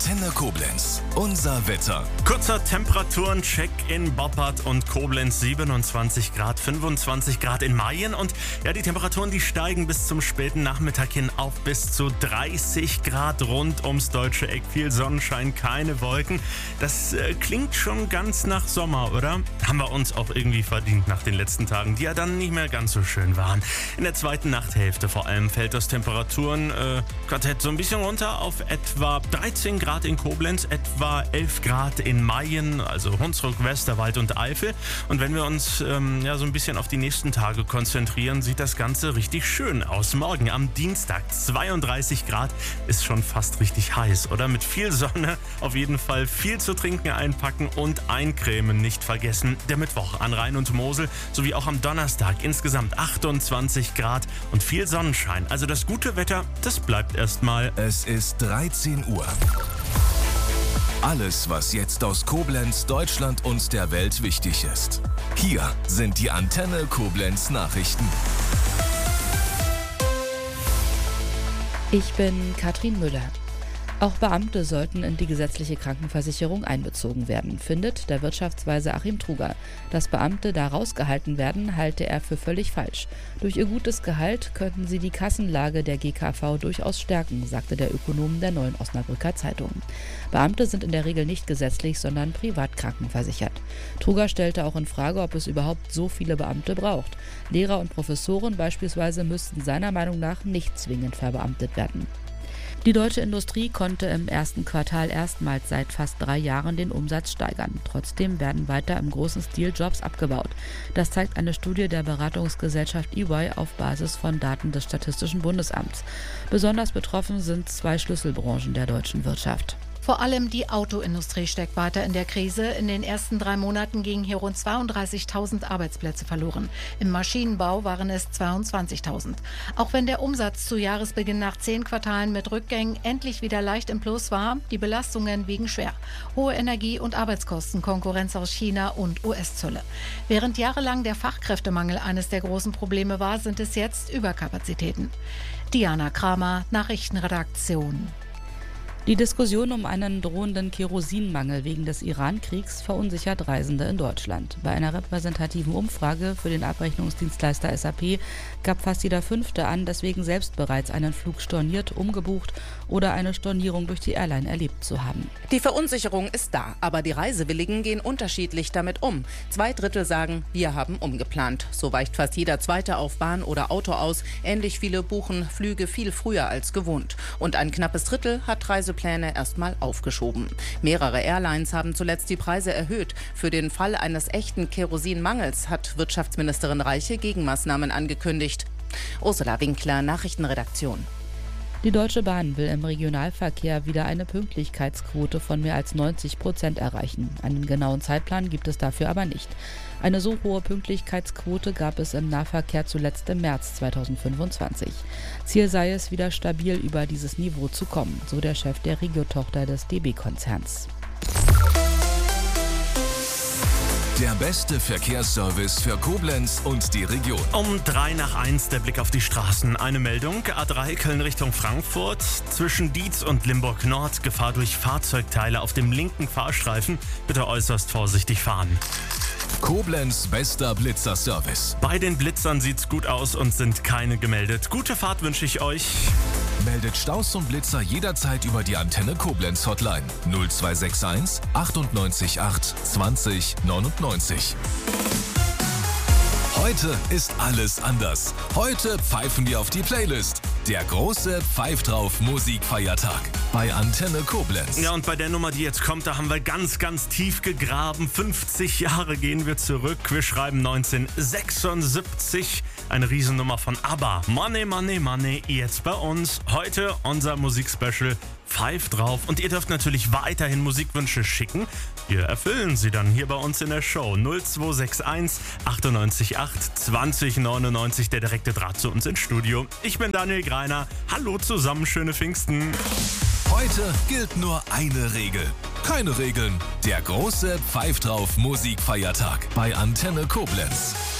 Antenne Koblenz. Unser Wetter. Kurzer Temperaturencheck in Boppard und Koblenz. 27 Grad, 25 Grad in Mayen. Und ja, die Temperaturen, die steigen bis zum späten Nachmittag hin auf bis zu 30 Grad rund ums deutsche Eck. Viel Sonnenschein, keine Wolken. Das klingt schon ganz nach Sommer, oder? Haben wir uns auch irgendwie verdient nach den letzten Tagen, die ja dann nicht mehr ganz so schön waren. In der zweiten Nachthälfte vor allem fällt das Temperaturenquartett so ein bisschen runter auf etwa 13 Grad in Koblenz, etwa 11 Grad in Mayen, also Hunsrück, Westerwald und Eifel. Und wenn wir uns so ein bisschen auf die nächsten Tage konzentrieren, sieht das Ganze richtig schön aus. Morgen am Dienstag 32 Grad ist schon fast richtig heiß, oder? Mit viel Sonne, auf jeden Fall viel zu trinken einpacken und eincremen nicht vergessen. Der Mittwoch an Rhein und Mosel sowie auch am Donnerstag insgesamt 28 Grad und viel Sonnenschein. Also das gute Wetter, das bleibt erstmal. Es ist 13 Uhr. Alles, was jetzt aus Koblenz, Deutschland und der Welt wichtig ist. Hier sind die Antenne Koblenz Nachrichten. Ich bin Katrin Müller. Auch Beamte sollten in die gesetzliche Krankenversicherung einbezogen werden, findet der Wirtschaftsweise Achim Truger. Dass Beamte da rausgehalten werden, halte er für völlig falsch. Durch ihr gutes Gehalt könnten sie die Kassenlage der GKV durchaus stärken, sagte der Ökonom der Neuen Osnabrücker Zeitung. Beamte sind in der Regel nicht gesetzlich, sondern privat krankenversichert. Truger stellte auch in Frage, ob es überhaupt so viele Beamte braucht. Lehrer und Professoren beispielsweise müssten seiner Meinung nach nicht zwingend verbeamtet werden. Die deutsche Industrie konnte im ersten Quartal erstmals seit fast 3 Jahren den Umsatz steigern. Trotzdem werden weiter im großen Stil Jobs abgebaut. Das zeigt eine Studie der Beratungsgesellschaft EY auf Basis von Daten des Statistischen Bundesamts. Besonders betroffen sind 2 Schlüsselbranchen der deutschen Wirtschaft. Vor allem die Autoindustrie steckt weiter in der Krise. In den ersten 3 Monaten gingen hier rund 32.000 Arbeitsplätze verloren. Im Maschinenbau waren es 22.000. Auch wenn der Umsatz zu Jahresbeginn nach 10 Quartalen mit Rückgängen endlich wieder leicht im Plus war, die Belastungen wiegen schwer. Hohe Energie- und Arbeitskosten, Konkurrenz aus China und US-Zölle. Während jahrelang der Fachkräftemangel eines der großen Probleme war, sind es jetzt Überkapazitäten. Diana Kramer, Nachrichtenredaktion. Die Diskussion um einen drohenden Kerosinmangel wegen des Iran-Kriegs verunsichert Reisende in Deutschland. Bei einer repräsentativen Umfrage für den Abrechnungsdienstleister SAP gab fast jeder Fünfte an, deswegen selbst bereits einen Flug storniert, umgebucht oder eine Stornierung durch die Airline erlebt zu haben. Die Verunsicherung ist da, aber die Reisewilligen gehen unterschiedlich damit um. 2/3 sagen, wir haben umgeplant. So weicht fast jeder Zweite auf Bahn oder Auto aus. Ähnlich viele buchen Flüge viel früher als gewohnt. Und ein knappes Drittel hat Reisepläne erstmal aufgeschoben. Mehrere Airlines haben zuletzt die Preise erhöht. Für den Fall eines echten Kerosinmangels hat Wirtschaftsministerin Reiche Gegenmaßnahmen angekündigt. Ursula Winkler, Nachrichtenredaktion. Die Deutsche Bahn will im Regionalverkehr wieder eine Pünktlichkeitsquote von mehr als 90% erreichen. Einen genauen Zeitplan gibt es dafür aber nicht. Eine so hohe Pünktlichkeitsquote gab es im Nahverkehr zuletzt im März 2025. Ziel sei es, wieder stabil über dieses Niveau zu kommen, so der Chef der Regio-Tochter des DB-Konzerns. Der beste Verkehrsservice für Koblenz und die Region. Um 1:03 der Blick auf die Straßen. Eine Meldung, A3 Köln Richtung Frankfurt. Zwischen Dietz und Limburg Nord Gefahr durch Fahrzeugteile auf dem linken Fahrstreifen. Bitte äußerst vorsichtig fahren. Koblenz bester Blitzerservice. Bei den Blitzern sieht's gut aus und sind keine gemeldet. Gute Fahrt wünsche ich euch. Meldet Staus und Blitzer jederzeit über die Antenne Koblenz Hotline 0261 98 8 20 99. Heute ist alles anders. Heute pfeifen wir auf die Playlist. Der große Pfeif drauf Musikfeiertag bei Antenne Koblenz. Ja, und bei der Nummer, die jetzt kommt, da haben wir ganz, ganz tief gegraben. 50 Jahre gehen wir zurück. Wir schreiben 1976. Eine Riesennummer von ABBA. Money, Money, Money. Jetzt bei uns. Heute unser Musikspecial Pfeif drauf. Und ihr dürft natürlich weiterhin Musikwünsche schicken. Wir erfüllen sie dann hier bei uns in der Show. 0261 98 8 20 99. Der direkte Draht zu uns ins Studio. Ich bin Daniel Greiner. Hallo zusammen, schöne Pfingsten. Heute gilt nur eine Regel. Keine Regeln. Der große Pfeif drauf Musikfeiertag bei Antenne Koblenz.